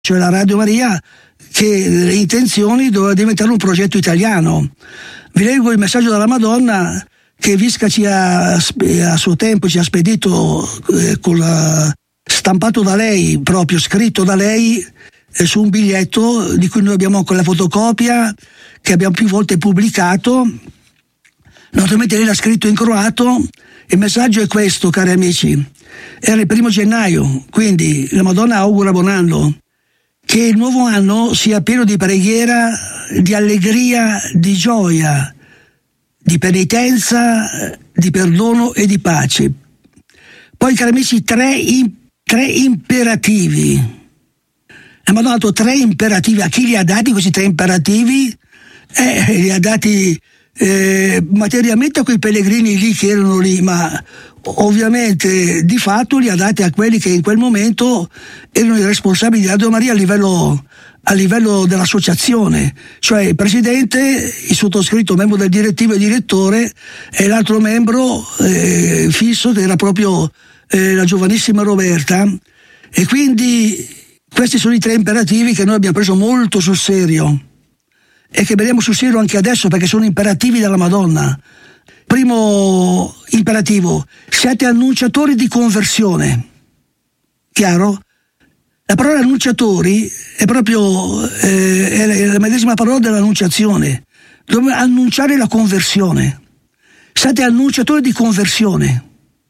cioè la Radio Maria, che le intenzioni doveva diventare un progetto italiano. Vi leggo il messaggio della Madonna che Visca a suo tempo ci ha spedito stampato da lei, proprio scritto da lei su un biglietto di cui noi abbiamo ancora la fotocopia, che abbiamo più volte pubblicato. Naturalmente lei l'ha scritto in croato. Il messaggio è questo, cari amici. Era il 1 gennaio, quindi la Madonna augura buon anno. Che il nuovo anno sia pieno di preghiera, di allegria, di gioia, di penitenza, di perdono e di pace. Poi, cari amici, tre imperativi. La Madonna ha dato 3 imperativi. A chi li ha dati questi 3 imperativi? Li ha dati materialmente a quei pellegrini lì che erano lì, ma ovviamente di fatto li ha dati a quelli che in quel momento erano i responsabili di Radio Maria a livello dell'associazione, cioè il presidente, il sottoscritto, membro del direttivo e direttore, e l'altro membro fisso, che era proprio la giovanissima Roberta. E quindi questi sono i 3 imperativi che noi abbiamo preso molto sul serio e che vediamo sul serio anche adesso, perché sono imperativi della Madonna. Primo imperativo: siate annunciatori di conversione. Chiaro? La parola annunciatori è proprio è la medesima parola dell'annunciazione. Dobbiamo annunciare la conversione. Siate annunciatori di conversione.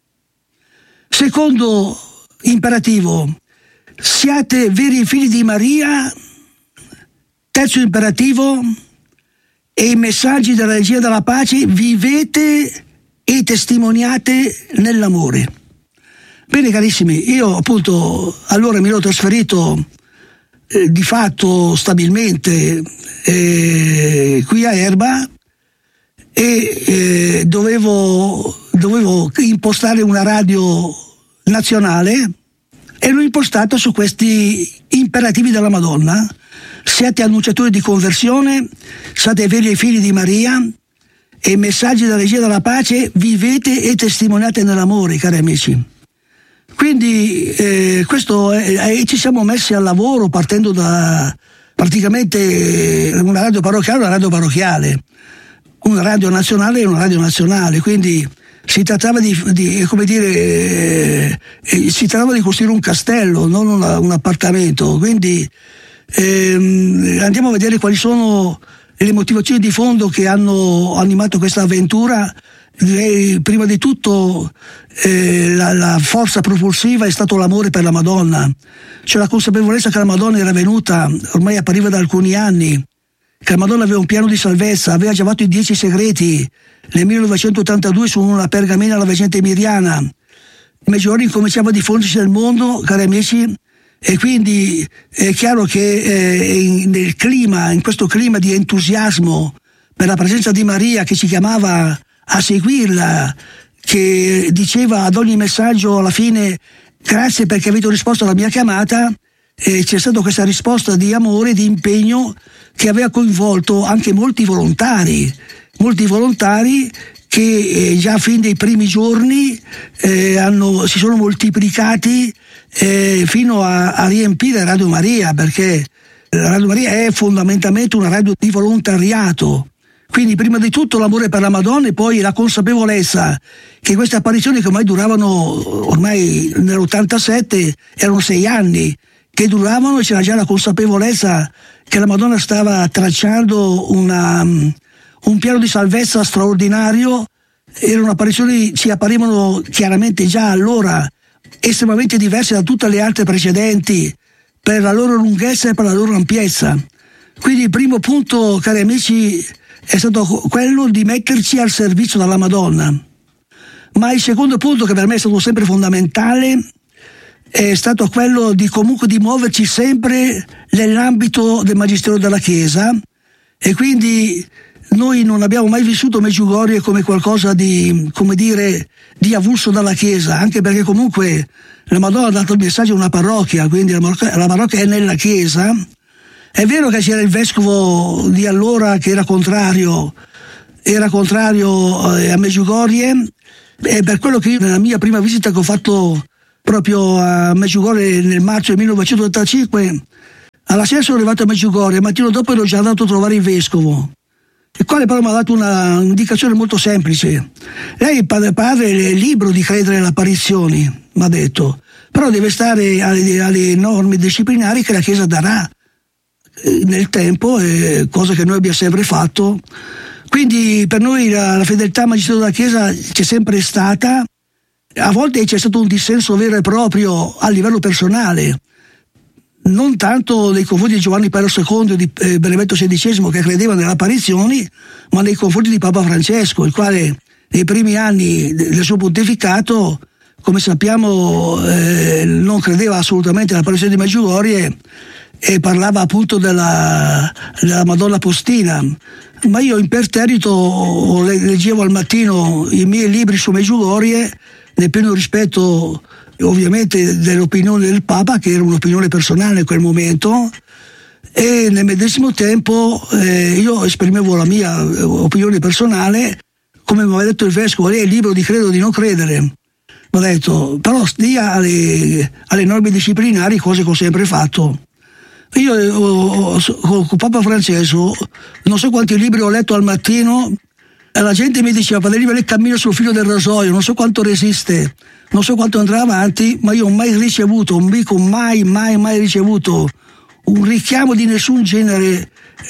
Secondo imperativo: siate veri figli di Maria. Terzo imperativo: e i messaggi della regia della pace vivete e testimoniate nell'amore. Bene carissimi, io appunto allora mi ero trasferito di fatto stabilmente qui a Erba e dovevo impostare una radio nazionale e l'ho impostata su questi imperativi della Madonna. Siate annunciatori di conversione, siate veri figli di Maria e i messaggi della regia della pace vivete e testimoniate nell'amore, cari amici. Quindi ci siamo messi al lavoro partendo da praticamente una radio parrocchiale, una radio nazionale e una radio nazionale, quindi si trattava di costruire un castello, non un appartamento. Quindi andiamo a vedere quali sono le motivazioni di fondo che hanno animato questa avventura. Prima di tutto la forza propulsiva è stato l'amore per la Madonna, cioè la consapevolezza che la Madonna era venuta, ormai appariva da alcuni anni, che la Madonna aveva un piano di salvezza, aveva già fatto i 10 segreti nel 1982 su una pergamena alla veggente Miriana. In Medjugorje incominciava a diffondersi nel mondo, cari amici, e quindi è chiaro che in questo clima di entusiasmo per la presenza di Maria, che ci chiamava a seguirla, che diceva ad ogni messaggio alla fine: grazie perché avete risposto alla mia chiamata, e c'è stata questa risposta di amore, di impegno, che aveva coinvolto anche molti volontari che già a fin dei primi giorni si sono moltiplicati fino a riempire Radio Maria, perché la Radio Maria è fondamentalmente una radio di volontariato. Quindi prima di tutto l'amore per la Madonna e poi la consapevolezza che queste apparizioni, che ormai nell'87 erano 6 anni che duravano, e c'era già la consapevolezza che la Madonna stava tracciando un piano di salvezza straordinario. Erano apparizioni, ci apparivano chiaramente già allora estremamente diverse da tutte le altre precedenti per la loro lunghezza e per la loro ampiezza. Quindi il primo punto, cari amici, è stato quello di metterci al servizio della Madonna. Ma il secondo punto, che per me è stato sempre fondamentale, è stato quello di comunque di muoverci sempre nell'ambito del magistero della Chiesa, e quindi noi non abbiamo mai vissuto Medjugorje come qualcosa di avulso dalla Chiesa, anche perché comunque la Madonna ha dato il messaggio a una parrocchia, quindi la parrocchia è nella Chiesa. È vero che c'era il vescovo di allora che era contrario a Medjugorje, e per quello che io, nella mia prima visita che ho fatto proprio a Medjugorje nel marzo del 1985, Alla sera sono arrivato a Medjugorje, il mattino dopo ero già andato a trovare il vescovo, il quale però mi ha dato una indicazione molto semplice. Lei, padre, è libero di credere alle apparizioni, mi ha detto, però deve stare alle norme disciplinari che la Chiesa darà nel tempo, cosa che noi abbiamo sempre fatto. Quindi per noi la fedeltà al magistero della Chiesa c'è sempre stata. A volte c'è stato un dissenso vero e proprio a livello personale, non tanto nei confronti di Giovanni Paolo II e di Benedetto XVI, che credevano nelle apparizioni, ma nei confronti di Papa Francesco, il quale nei primi anni del suo pontificato, come sappiamo, non credeva assolutamente nell'apparizione di Medjugorje e parlava appunto della Madonna Postina. Ma io imperterrito leggevo al mattino i miei libri su Medjugorje, nel pieno rispetto ovviamente dell'opinione del Papa, che era un'opinione personale in quel momento, e nel medesimo tempo io esprimevo la mia opinione personale, come mi aveva detto il vescovo: lei è libero di credere o di non credere. Mi ha detto, però stia alle norme disciplinari, cose che ho sempre fatto. Io con Papa Francesco non so quanti libri ho letto al mattino, e la gente mi diceva: Padre Livio, lei cammina sul filo del rasoio, non so quanto resiste, non so quanto andrà avanti, ma io ho mai ricevuto, non dico mai ricevuto un richiamo di nessun genere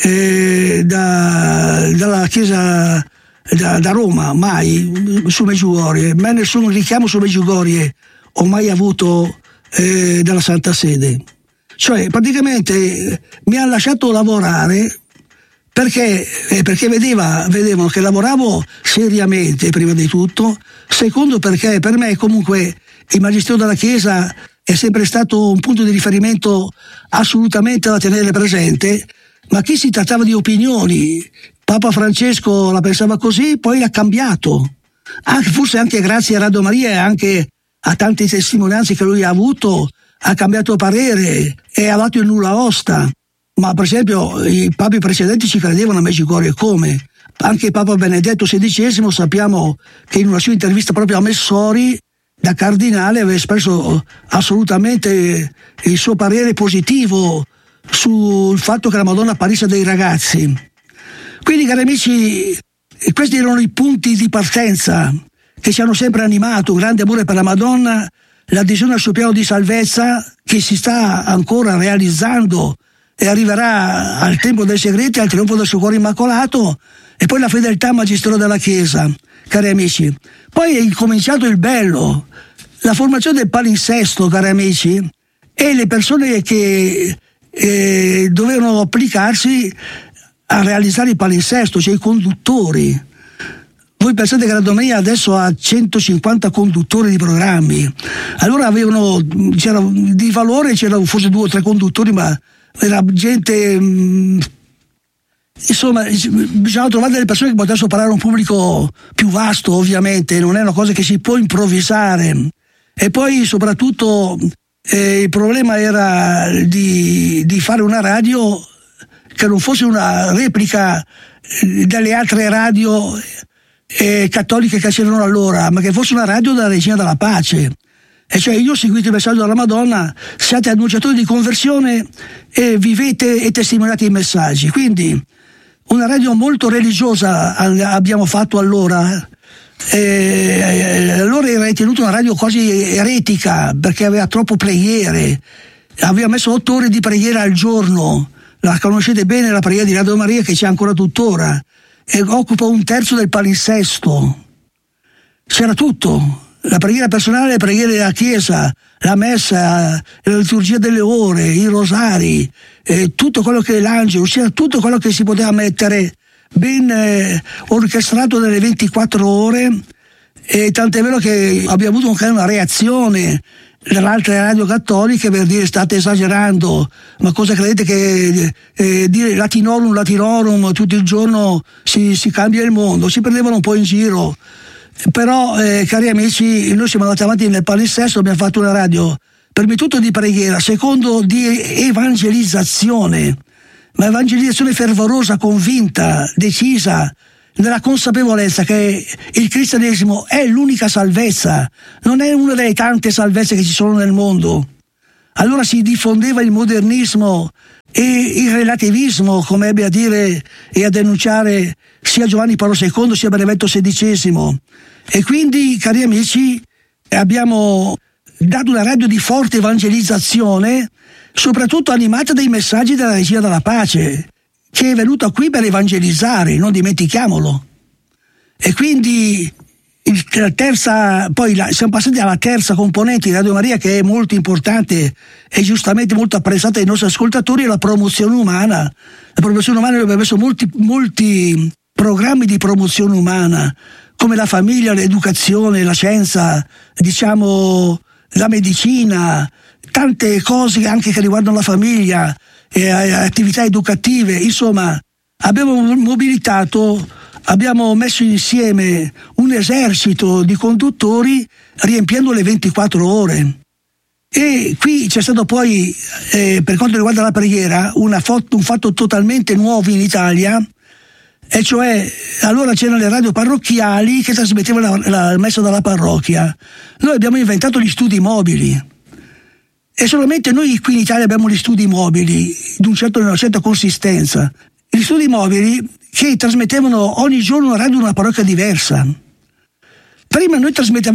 dalla Chiesa da Roma, mai, su Medjugorje, mai nessun richiamo su Medjugorje ho mai avuto dalla Santa Sede. Cioè praticamente mi ha lasciato lavorare perché vedevano che lavoravo seriamente, prima di tutto, secondo perché per me comunque il magistero della Chiesa è sempre stato un punto di riferimento assolutamente da tenere presente, ma qui si trattava di opinioni. Papa Francesco la pensava così, poi l'ha cambiato, forse anche grazie a Radio Maria e anche a tante testimonianze che lui ha avuto, ha cambiato parere e ha dato il nulla osta. Ma per esempio i papi precedenti ci credevano a Medjugorje come? Anche Papa Benedetto XVI, sappiamo che in una sua intervista proprio a Messori, da cardinale, aveva espresso assolutamente il suo parere positivo sul fatto che la Madonna apparisse dai ragazzi. Quindi, cari amici, questi erano i punti di partenza che ci hanno sempre animato: un grande amore per la Madonna, l'adesione al suo piano di salvezza che si sta ancora realizzando e arriverà al tempo dei segreti, al trionfo del suo cuore immacolato, e poi la fedeltà al magistero della Chiesa, cari amici. Poi è incominciato il bello, la formazione del palinsesto, cari amici, e le persone che dovevano applicarsi a realizzare il palinsesto, cioè i conduttori. Voi pensate che la Domenica adesso ha 150 conduttori di programmi, allora c'era di valore, c'erano forse 2 o 3 conduttori, ma era gente, insomma, bisogna trovare delle persone che potessero parlare a un pubblico più vasto, ovviamente, non è una cosa che si può improvvisare. E poi soprattutto il problema era di fare una radio che non fosse una replica delle altre radio cattoliche che c'erano allora, ma che fosse una radio della Regina della Pace. E cioè, io ho seguito il messaggio della Madonna, siate annunciatori di conversione e vivete e testimoniate i messaggi. Quindi una radio molto religiosa abbiamo fatto allora. Allora era ritenuta una radio quasi eretica perché aveva troppo preghiere, aveva messo 8 ore di preghiera al giorno. La conoscete bene, la preghiera di Radio Maria, che c'è ancora tuttora, e occupa 1/3 del palinsesto. C'era tutto: la preghiera personale, le preghiere della Chiesa, la messa, la liturgia delle ore, i rosari, tutto quello che è l'angelo, c'era tutto quello che si poteva mettere ben orchestrato nelle 24 ore, e tant'è vero che abbiamo avuto anche una reazione dalle altre radio cattoliche per dire: state esagerando, ma cosa credete che dire latinorum tutto il giorno si cambia il mondo? Si prendevano un po' in giro. Però cari amici, noi siamo andati avanti nel palinsesto, abbiamo fatto una radio prima di tutto di preghiera, secondo di evangelizzazione, ma evangelizzazione fervorosa, convinta, decisa, nella consapevolezza che il cristianesimo è l'unica salvezza, non è una delle tante salvezze che ci sono nel mondo. Allora si diffondeva il modernismo e il relativismo, come ebbe a dire e a denunciare sia Giovanni Paolo II sia Benedetto XVI. E quindi, cari amici, abbiamo dato una radio di forte evangelizzazione, soprattutto animata dai messaggi della Regina della Pace, che è venuta qui per evangelizzare, non dimentichiamolo. E quindi siamo passati alla terza componente di Radio Maria, che è molto importante e giustamente molto apprezzata dai nostri ascoltatori, è la promozione umana. La promozione umana, noi abbiamo messo molti programmi di promozione umana, come la famiglia, l'educazione, la scienza, la medicina, tante cose anche che riguardano la famiglia, attività educative. Insomma, abbiamo messo insieme un esercito di conduttori riempiendo le 24 ore. E qui c'è stato poi, per quanto riguarda la preghiera, un fatto totalmente nuovo in Italia, e cioè allora c'erano le radio parrocchiali che trasmettevano la messa dalla parrocchia. Noi abbiamo inventato gli studi mobili, e solamente noi qui in Italia abbiamo gli studi mobili di una certa consistenza. Gli studi mobili che trasmettevano ogni giorno una radio di una parrocchia diversa. Prima noi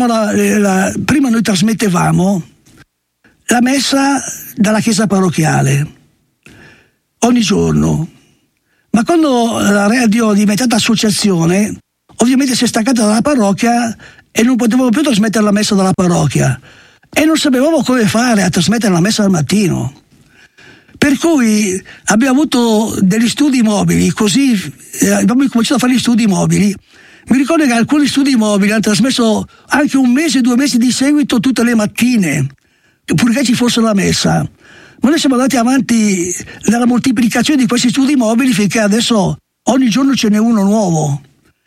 trasmettevamo la messa dalla chiesa parrocchiale ogni giorno, ma quando la radio è diventata associazione, ovviamente si è staccata dalla parrocchia e non potevamo più trasmettere la messa dalla parrocchia, e non sapevamo come fare a trasmettere la messa al mattino. Per cui abbiamo avuto degli studi mobili, così abbiamo cominciato a fare gli studi mobili. Mi ricordo che alcuni studi mobili hanno trasmesso anche 1 mese, 2 mesi di seguito tutte le mattine, purché ci fosse la messa. Ma noi siamo andati avanti nella moltiplicazione di questi studi mobili finché adesso ogni giorno ce n'è uno nuovo.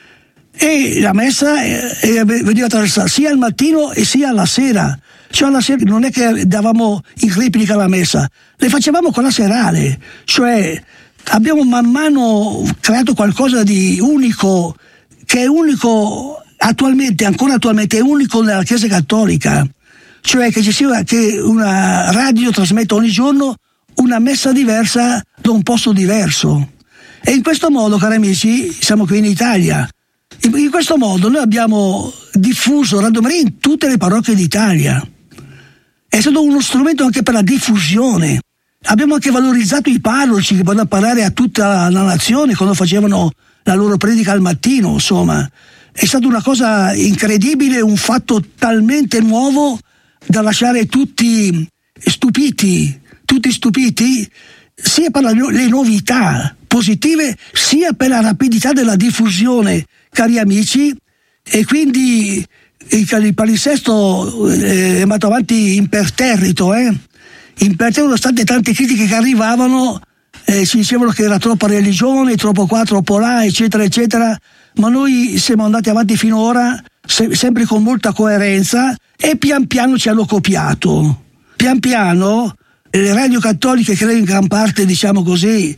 E la messa veniva trasmessa sia al mattino e sia alla sera. Cioè alla sera non è che davamo in replica la messa, le facevamo con la serale, cioè abbiamo man mano creato qualcosa di unico, che è unico ancora attualmente è unico nella Chiesa Cattolica, cioè che una radio trasmetta ogni giorno una messa diversa da un posto diverso. E in questo modo, cari amici, siamo qui in Italia. In questo modo noi abbiamo diffuso Radio Maria in tutte le parrocchie d'Italia. È stato uno strumento anche per la diffusione. Abbiamo anche valorizzato i parroci che potevano parlare a tutta la nazione quando facevano la loro predica al mattino, insomma. È stata una cosa incredibile, un fatto talmente nuovo da lasciare tutti stupiti, sia per le novità positive, sia per la rapidità della diffusione, cari amici. E quindi il palinsesto è andato avanti imperterrito, nonostante tante critiche che arrivavano, si dicevano che era troppa religione, troppo qua, troppo là, eccetera, eccetera, ma noi siamo andati avanti finora sempre con molta coerenza, e pian piano ci hanno copiato. Pian piano le radio cattoliche, credo in gran parte, diciamo così,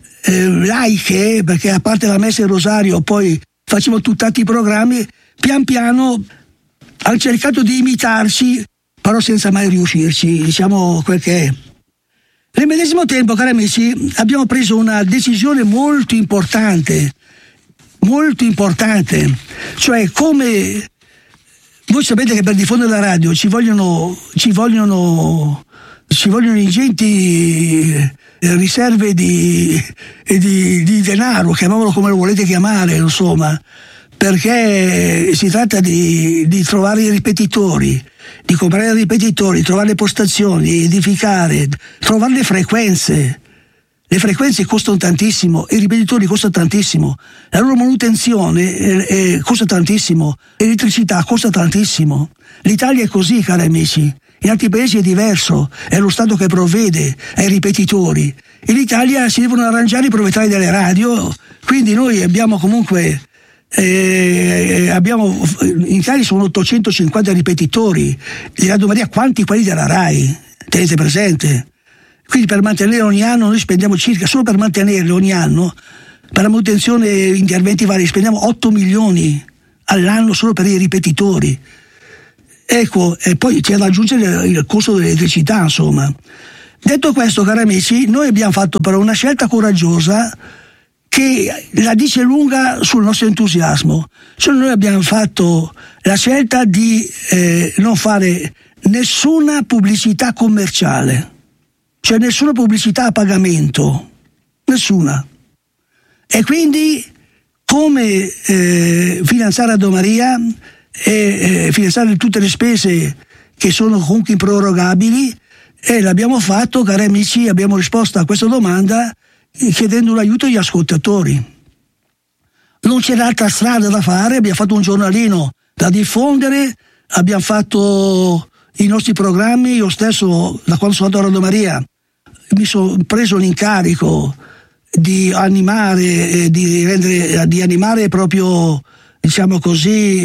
laiche, perché a parte la messa e il rosario poi facevano tutti i programmi, pian piano hanno cercato di imitarci, però senza mai riuscirci, diciamo quel che è. Nel medesimo tempo, cari amici, abbiamo preso una decisione molto importante, cioè come voi sapete che per diffondere la radio ci vogliono ingenti riserve di denaro, chiamiamolo come lo volete chiamare, insomma, perché si tratta di trovare i ripetitori, di comprare i ripetitori, trovare le postazioni, edificare, trovare le frequenze. Le frequenze costano tantissimo, i ripetitori costano tantissimo, la loro manutenzione costa tantissimo, l'elettricità costa tantissimo. L'Italia è così, cari amici. In altri paesi è diverso, è lo Stato che provvede ai ripetitori. In Italia si devono arrangiare i proprietari delle radio, quindi noi abbiamo comunque in Italia sono 850 ripetitori di Radio Maria, quanti quelli della RAI, tenete presente. Quindi per mantenere ogni anno noi spendiamo solo per mantenerli ogni anno, per la manutenzione e interventi vari, spendiamo 8 milioni all'anno solo per i ripetitori. Ecco, e poi c'è da aggiungere il costo dell'elettricità, insomma. Detto questo, cari amici, noi abbiamo fatto però una scelta coraggiosa che la dice lunga sul nostro entusiasmo. Cioè noi abbiamo fatto la scelta di non fare nessuna pubblicità commerciale, cioè nessuna pubblicità a pagamento, nessuna. E quindi come finanziare Radio Maria e finanziare tutte le spese che sono comunque improrogabili, e l'abbiamo fatto, cari amici, abbiamo risposto a questa domanda chiedendo un aiuto agli ascoltatori. Non c'era altra strada da fare, abbiamo fatto un giornalino da diffondere, abbiamo fatto i nostri programmi. Io stesso, da quando sono andato a Radio Maria, mi sono preso l'incarico di animare, di animare proprio, diciamo così,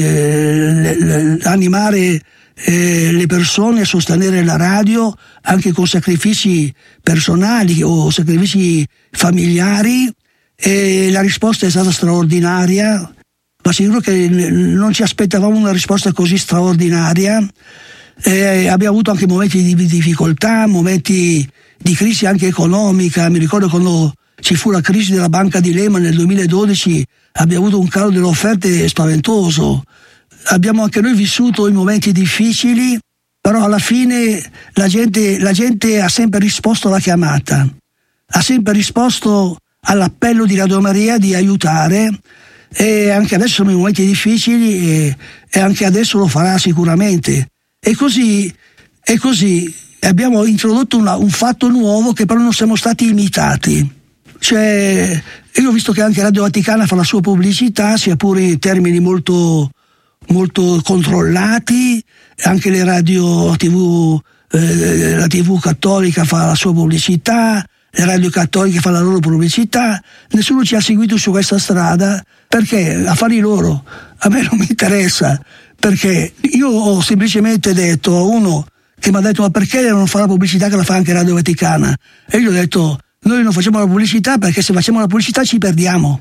animare le persone a sostenere la radio anche con sacrifici personali o sacrifici familiari, e la risposta è stata straordinaria, ma sicuro che non ci aspettavamo una risposta così straordinaria. Abbiamo avuto anche momenti di difficoltà, momenti di crisi anche economica. Mi ricordo quando ci fu la crisi della banca di Lehman nel 2012, abbiamo avuto un calo delle offerte spaventoso. Abbiamo anche noi vissuto i momenti difficili, però alla fine la gente ha sempre risposto alla chiamata, ha sempre risposto all'appello di Radio Maria di aiutare, e anche adesso sono i momenti difficili e anche adesso lo farà sicuramente. E così abbiamo introdotto un fatto nuovo, che però non siamo stati imitati. Cioè, io ho visto che anche Radio Vaticana fa la sua pubblicità, sia pure in termini molto controllati, anche le radio TV, la TV cattolica fa la sua pubblicità, le radio cattoliche fanno la loro pubblicità. Nessuno ci ha seguito su questa strada, perché affari loro, a me non mi interessa, perché io ho semplicemente detto a uno che mi ha detto: ma perché non fa la pubblicità che la fa anche Radio Vaticana? E io ho detto: noi non facciamo la pubblicità perché se facciamo la pubblicità ci perdiamo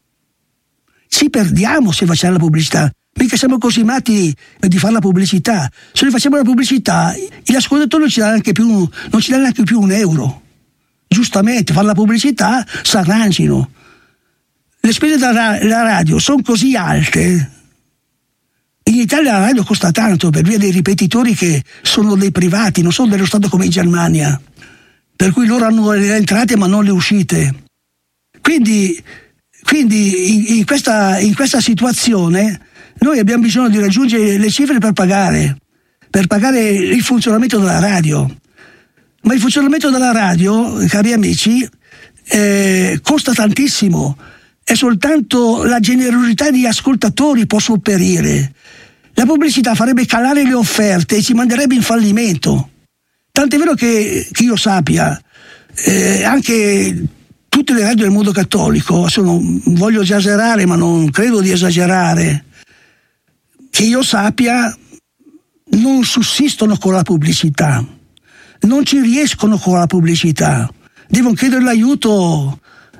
se facciamo la pubblicità. Mica siamo così matti di fare la pubblicità. Se noi facciamo la pubblicità, gli ascoltatori non ci danno neanche più un euro. Giustamente, fare la pubblicità s'arrangino. Le spese della radio sono così alte. In Italia la radio costa tanto per via dei ripetitori che sono dei privati, non sono dello Stato come in Germania, per cui loro hanno le entrate ma non le uscite. Quindi in questa situazione noi abbiamo bisogno di raggiungere le cifre per pagare il funzionamento della radio. Ma il funzionamento della radio, cari amici, costa tantissimo, e soltanto la generosità degli ascoltatori può sopperire. La pubblicità farebbe calare le offerte e ci manderebbe in fallimento. Tant'è vero che io sappia, anche tutte le radio del mondo cattolico, non voglio esagerare ma non credo di esagerare, che io sappia non sussistono con la pubblicità, non ci riescono con la pubblicità, devono chiedere l'aiuto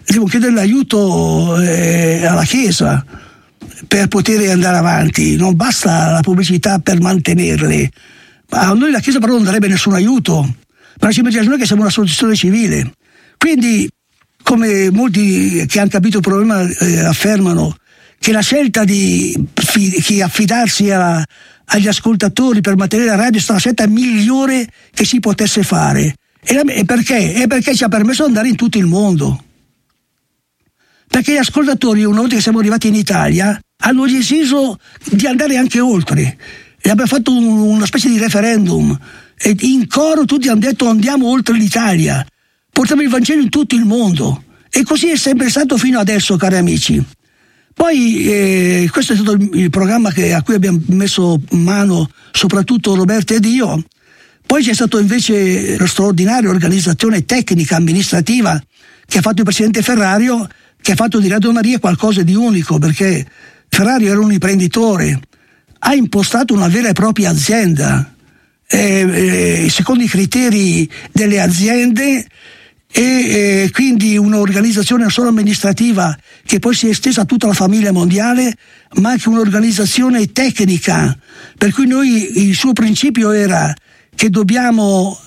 alla Chiesa per poter andare avanti. Non basta la pubblicità per mantenerle. A noi la Chiesa però non darebbe nessun aiuto, ma ci immaginiamo noi che siamo un'associazione civile. Quindi, come molti che hanno capito il problema affermano, che la scelta di affidarsi agli ascoltatori per mantenere la radio è stata la scelta migliore che si potesse fare. E perché? E perché ci ha permesso di andare in tutto il mondo. Perché gli ascoltatori, una volta che siamo arrivati in Italia, hanno deciso di andare anche oltre. E abbiamo fatto una specie di referendum. E in coro tutti hanno detto: andiamo oltre l'Italia. Portiamo il Vangelo in tutto il mondo. E così è sempre stato fino adesso, cari amici. Poi questo è stato il programma a cui abbiamo messo mano soprattutto Roberto ed io. Poi c'è stato invece la straordinaria organizzazione tecnica amministrativa che ha fatto il presidente Ferrario, che ha fatto di Radio Maria qualcosa di unico, perché Ferrario era un imprenditore, ha impostato una vera e propria azienda secondo i criteri delle aziende, e quindi un'organizzazione non solo amministrativa che poi si è estesa a tutta la famiglia mondiale, ma anche un'organizzazione tecnica, per cui il suo principio era che dobbiamo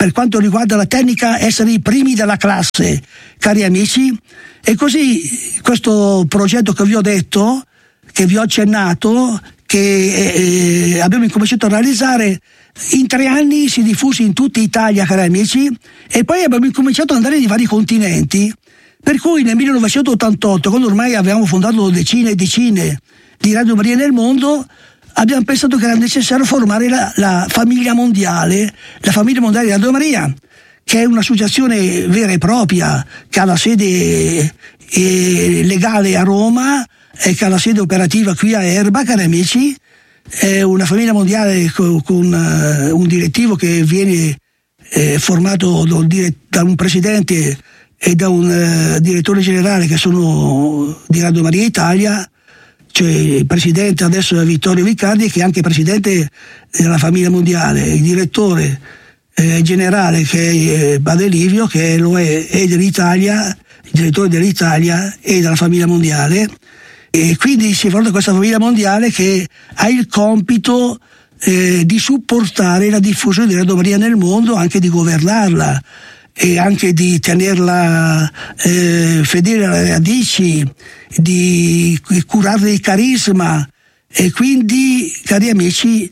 per quanto riguarda la tecnica, essere i primi della classe, cari amici. E così questo progetto che vi ho detto, che vi ho accennato, che abbiamo incominciato a realizzare, in 3 anni si è diffuso in tutta Italia, cari amici, e poi abbiamo incominciato ad andare nei vari continenti. Per cui nel 1988, quando ormai avevamo fondato decine e decine di Radio Maria nel mondo, abbiamo pensato che era necessario formare la famiglia mondiale di Radio Maria, che è un'associazione vera e propria, che ha la sede legale a Roma e che ha la sede operativa qui a Erba, cari amici. È una famiglia mondiale con un direttivo che viene formato da un presidente e da un direttore generale, che sono di Radio Maria Italia. Cioè il presidente adesso è Vittorio Vicardi, che è anche presidente della famiglia mondiale, il direttore generale che è Badelivio, che lo è dell'Italia, il direttore dell'Italia e della famiglia mondiale. E quindi si è formato questa famiglia mondiale che ha il compito di supportare la diffusione di Radio Maria nel mondo, anche di governarla e anche di tenerla fedele alle radici, di curarne il carisma. E quindi, cari amici,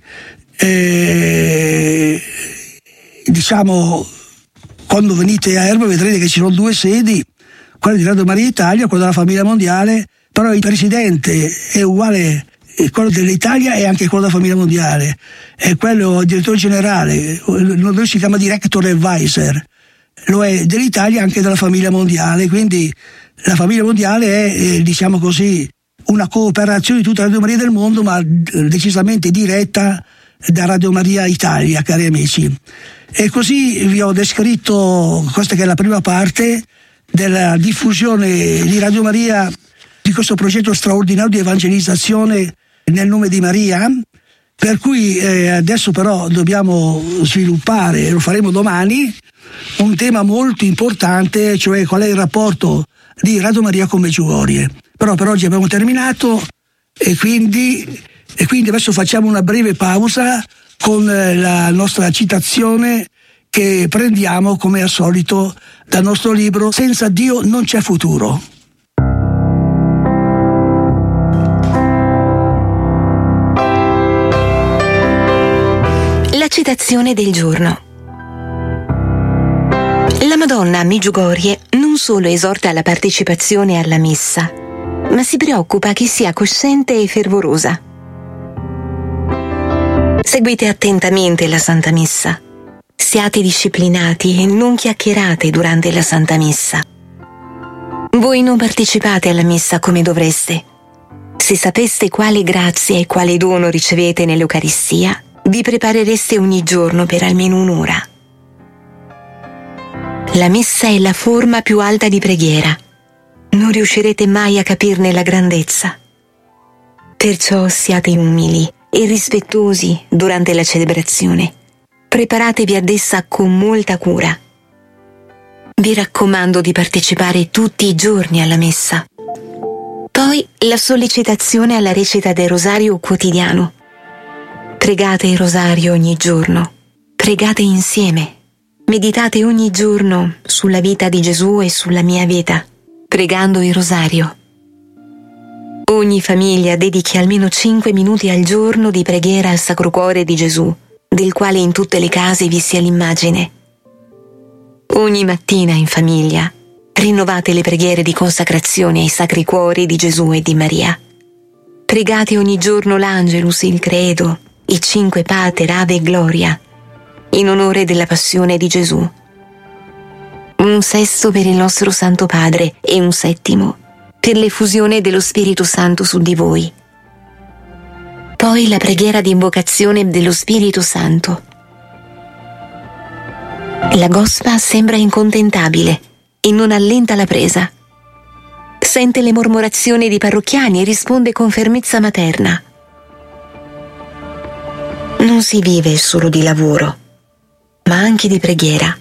diciamo, quando venite a Erba vedrete che ci sono 2 sedi, quella di Radio Maria Italia e quella della famiglia mondiale, però il presidente è uguale, quello dell'Italia e anche quello della famiglia mondiale, è quello direttore generale, lui si chiama Director Advisor, lo è dell'Italia e anche della famiglia mondiale. Quindi la famiglia mondiale è, diciamo così, una cooperazione di tutta la Radio Maria del mondo, ma decisamente diretta da Radio Maria Italia, cari amici. E così vi ho descritto questa che è la prima parte della diffusione di Radio Maria, di questo progetto straordinario di evangelizzazione nel nome di Maria, per cui adesso però dobbiamo sviluppare, e lo faremo domani, un tema molto importante, cioè qual è il rapporto di Radio Maria con Medjugorje. Però per oggi abbiamo terminato e quindi adesso facciamo una breve pausa con la nostra citazione che prendiamo come al solito dal nostro libro Senza Dio non c'è futuro. La citazione del giorno. La Madonna a Medjugorje non solo esorta alla partecipazione alla messa, ma si preoccupa che sia cosciente e fervorosa. Seguite attentamente la Santa Messa. Siate disciplinati e non chiacchierate durante la Santa Messa. Voi non partecipate alla Messa come dovreste. Se sapeste quale grazia e quale dono ricevete nell'Eucaristia, vi preparereste ogni giorno per almeno un'ora. La Messa è la forma più alta di preghiera. Non riuscirete mai a capirne la grandezza. Perciò siate umili e rispettosi durante la celebrazione. Preparatevi ad essa con molta cura. Vi raccomando di partecipare tutti i giorni alla Messa. Poi la sollecitazione alla recita del rosario quotidiano. Pregate il rosario ogni giorno. Pregate insieme. Meditate ogni giorno sulla vita di Gesù e sulla mia vita, pregando il rosario. Ogni famiglia dedichi almeno 5 minuti al giorno di preghiera al Sacro Cuore di Gesù, del quale in tutte le case vi sia l'immagine. Ogni mattina in famiglia rinnovate le preghiere di consacrazione ai Sacri Cuori di Gesù e di Maria. Pregate ogni giorno l'Angelus, il Credo, i 5 Pater, Ave e Gloria, in onore della passione di Gesù. Un sesto per il nostro Santo Padre e un settimo per l'effusione dello Spirito Santo su di voi. Poi la preghiera di invocazione dello Spirito Santo. La gospa sembra incontentabile e non allenta la presa. Sente le mormorazioni dei parrocchiani e risponde con fermezza materna. Non si vive solo di lavoro, ma anche di preghiera.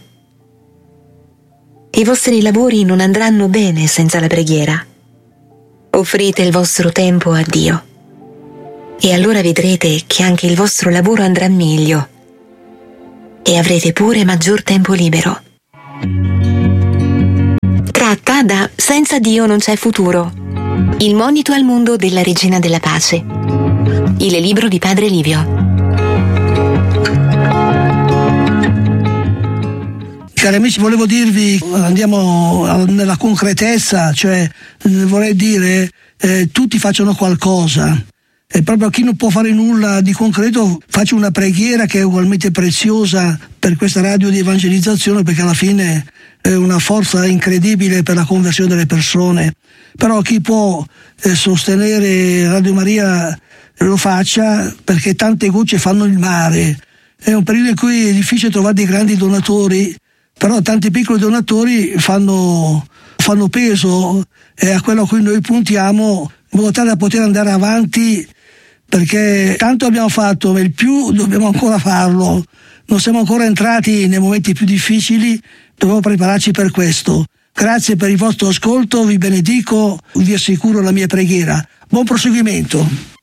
I vostri lavori non andranno bene senza la preghiera. Offrite il vostro tempo a Dio e allora vedrete che anche il vostro lavoro andrà meglio. e avrete pure maggior tempo libero. Tratta da Senza Dio non c'è futuro. Il monito al mondo della Regina della Pace. Il libro di Padre Livio. Cari amici, volevo dirvi, andiamo nella concretezza, cioè vorrei dire tutti facciano qualcosa. E proprio a chi non può fare nulla di concreto faccio una preghiera che è ugualmente preziosa per questa radio di evangelizzazione, perché alla fine è una forza incredibile per la conversione delle persone. Però chi può sostenere Radio Maria lo faccia, perché tante gocce fanno il mare. È un periodo in cui è difficile trovare dei grandi donatori, però tanti piccoli donatori fanno peso a quello a cui noi puntiamo, in modo tale da poter andare avanti, perché tanto abbiamo fatto, ma il più dobbiamo ancora farlo. Non siamo ancora entrati nei momenti più difficili, dobbiamo prepararci per questo. Grazie per il vostro ascolto, vi benedico, vi assicuro la mia preghiera. Buon proseguimento.